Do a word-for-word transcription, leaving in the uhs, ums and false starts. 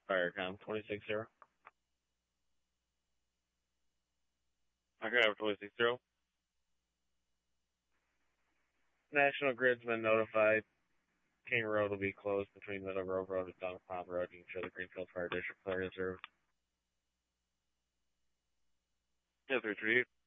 Firecom, twenty-six zero. Okay, over twenty-six zero. National Grid's been notified. King Road will be closed between Middle Grove Road and Donald Pond Road. You can show the Greenfield Fire District clear reserve. Yeah, three three eight.